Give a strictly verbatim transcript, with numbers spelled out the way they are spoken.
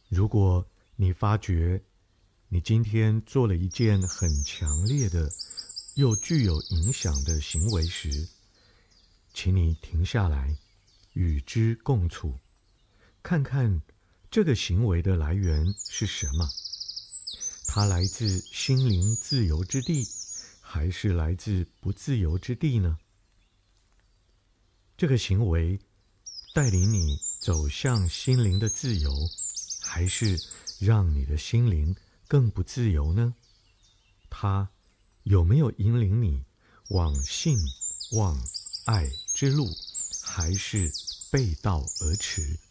如果你发觉你今天做了一件很强烈的又具有影响的行为时，请你停下来，与之共处，看看这个行为的来源是什么？它来自心灵自由之地，还是来自不自由之地呢？这个行为带领你走向心灵的自由，还是让你的心灵更不自由呢？它有没有引领你往信、望、爱之路，还是背道而驰？